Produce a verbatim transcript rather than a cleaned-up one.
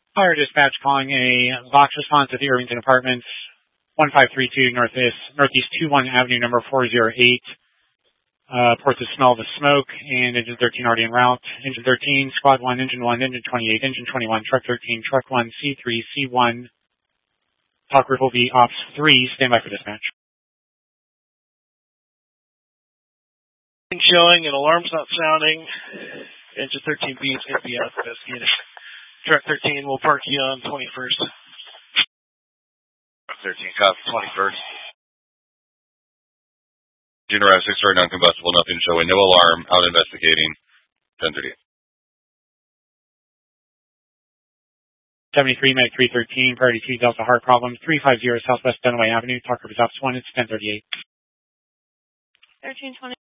Fire dispatch calling a Vox response at the Irvington Apartments, one five three two Northeast, Northeast twenty-one Avenue, number four oh eight. Uh, reports the smell of the smoke, and engine thirteen already en route. Engine thirteen, squad one, engine one, engine twenty-eight, engine twenty-one, truck thirteen, truck one, C three, C one. Talk will be ops three, stand by for dispatch. Showing and alarm's not sounding. Engine thirteen B is going to be out investigated. Truck thirteen will park you on twenty-first. Truck thirteen, copy twenty-first. Junior F six story non-combustible, nothing showing, no alarm, out investigating, ten thirty. seventy-three, Medic three thirteen, priority two Delta heart problem, three fifty Southwest Dunaway Avenue, Talk River Ops one, it's ten thirty-eight. thirteen twenty.